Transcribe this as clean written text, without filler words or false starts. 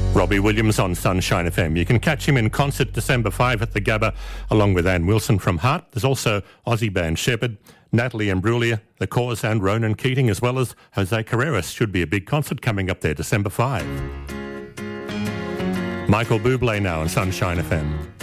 Robbie Williams on Sunshine FM. You can catch him in concert December 5 at the Gabba, along with Ann Wilson from Heart. There's also Aussie band Shepherd, Natalie Imbruglia, The Cause and Ronan Keating, as well as Jose Carreras. Should be a big concert coming up there December 5. Michael Bublé now on Sunshine FM.